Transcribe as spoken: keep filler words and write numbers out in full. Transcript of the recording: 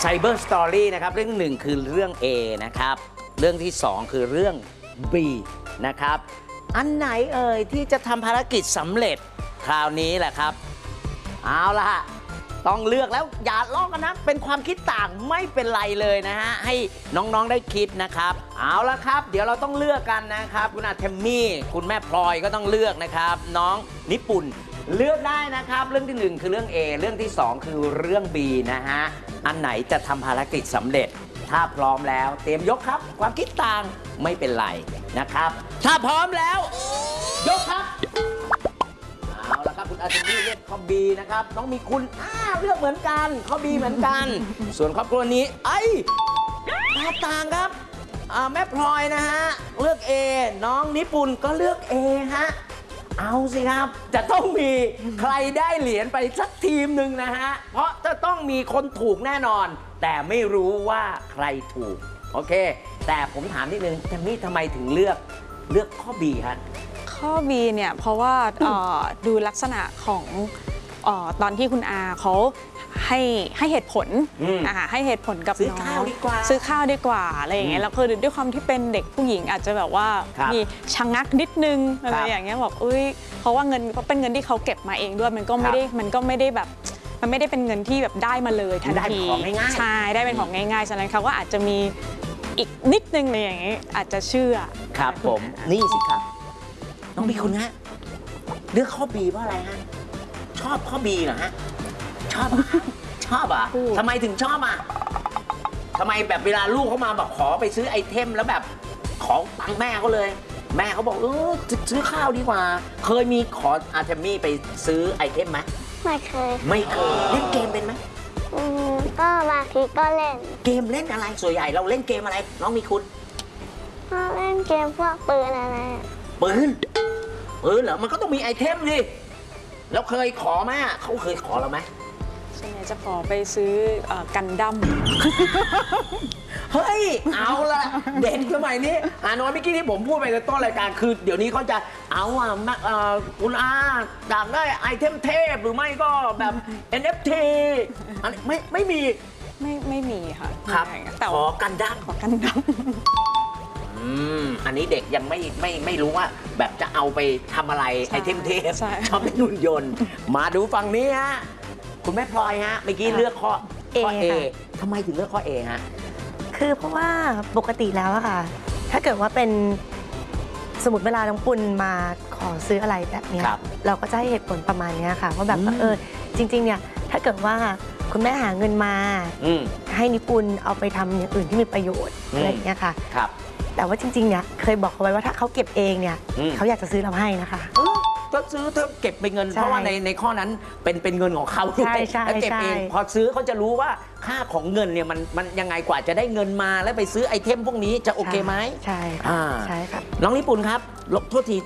Cyber Story นะครับเรื่องหนึ่งคือเรื่อง A นะครับเรื่องที่สองคือเรื่อง B นะครับอันไหนเอ่ยที่จะทำภารกิจสำเร็จคราวนี้แหละครับเอาล่ะต้องเลือกแล้วอย่าลอกกันนะเป็นความคิดต่างไม่เป็นไรเลยนะฮะให้น้องๆได้คิดนะครับเอาละครับเดี๋ยวเราต้องเลือกกันนะครับคุณอาเทมมี่คุณแม่พลอยก็ต้องเลือกนะครับน้องนิปุ่นเลือกได้นะครับเรื่องที่หนึ่งคือเรื่อง A เรื่องที่สองคือเรื่อง B นะฮะอันไหนจะทำภารกิจสำเร็จถ้าพร้อมแล้วเตรียมยกครับความคิดต่างไม่เป็นไรนะครับถ้าพร้อมแล้วยกครับเอาละครับคุณอาเทมมี่เลือกข้อ B นะครับน้องมีคุณอ้าเลือกเหมือนกันข้อ B เหมือนกัน ส่วนครอบครัวนี้ไอ้แตกต่างครับแม่พลอยนะฮะเลือก A น้องนิปุ่นก็เลือก A ฮะเอาสิครับจะต้องมีใครได้เหรียญไปสักทีมหนึ่งนะฮะเพราะจะต้องมีคนถูกแน่นอนแต่ไม่รู้ว่าใครถูกโอเคแต่ผมถามนิดนึงแทมมี่ทำไมถึงเลือกเลือกข้อ B ครับข้อ B เนี่ยเพราะว่าดูลักษณะของอตอนที่คุณอาเขาให้ให้เหตุผลอ่าให้เหตุผลกับน้องซื้อข้าวดีกว่าซื้อข้าวดีกว่าอะไรอย่างเงี้ยแล้วคือด้วยความที่เป็นเด็กผู้หญิงอาจจะแบบว่ามีชะงักนิดนึงอะไรอย่างเงี้ยบอกอุ้ยเพราะว่าเงินก็เป็นเงินที่เขาเก็บมาเองด้วยมันก็ไม่ได้มันก็ไม่ได้แบบมันไม่ได้เป็นเงินที่แบบได้มาเลยทันทีใช่ได้เป็นของง่ายๆฉะนั้นเขาก็อาจจะมีอีกนิดนึงอะไรอย่างเงี้ยอาจจะเชื่อครับผมนี่สิครับน้องบีคุณฮะเลือกข้อ B เพราะอะไรฮะชอบข้อ B เหรอฮะชอบชอบอ่ะทำไมถึงชอบอ่ะทำไมแบบเวลาลูกเขามาบอกขอไปซื้อไอเทมแล้วแบบขอตังค์แม่เขาเลยแม่เขาบอกเออซื้อข้าวดีกว่าเคยมีขออาร์เทมี่ไปซื้อไอเทมไหมไม่เคยไม่เคยเล่นเกมเป็นไหมอืมก็บางทีก็เล่นเกมเล่นอะไรส่วนใหญ่เราเล่นเกมอะไรน้องมีคุณก็เล่นเกมพวกปืนอะไรปืนปืนเหรอมันก็ต้องมีไอเทมดิแล้วเคยขอไหมเขาเคยขอเราไหมส่วนใหญ่จะขอไปซื้อกันดั้มเฮ้ยเอาละเด็กสมัยนี้อ่าน้อยเมื่อกี้ที่ผมพูดไปในต้นรายการคือเดี๋ยวนี้เขาจะเอาอ่ะคุณอาอยากได้ไอเทมเทพหรือไม่ก็แบบ เอ็น เอฟ ที อันไม่ไม่มีไม่ไม่มีค่ะครับขอกันดั้มขอกันดั้มอืมอันนี้เด็กยังไม่ไม่ไม่รู้ว่าแบบจะเอาไปทำอะไรไอเทมเทพชอบเป็นหุ่นยนต์มาดูฝั่งนี้ฮะคุณแม่พลอยฮะเมื่อกี้เลือกข้อ A ทำไมถึงเลือกข้อ A ฮะคือเพราะว่าปกติแล้วอะค่ะถ้าเกิดว่าเป็นสมมติเวลาน้องปุณมาขอซื้ออะไรแบบนี้เราก็จะให้เหตุผลประมาณนี้ค่ะว่าแบบเออจริงๆเนี่ยถ้าเกิดว่าคุณแม่หาเงินมาให้นิปุณเอาไปทำอย่างอื่นที่มีประโยชน์อะไรอย่างเงี้ยค่ะแต่ว่าจริงๆเนี่ยเคยบอกเขาไว้ว่าถ้าเขาเก็บเองเนี่ยเขาอยากจะซื้อเราให้นะคะก็ซื้อเธอเก็บเป็นเงินเพราะว่าในในข้อนั้นเป็นเป็นเงินของเขาใช่ใช่เก็บเองพอซื้อเขาจะรู้ว่าค่าของเงินเนี่ยมันมันยังไงกว่าจะได้เงินมาแล้วไปซื้อไอเทมพวกนี้จะโอเคไหมใช่ค่ะใช่ครับน้องนิปุ่นครับโทษที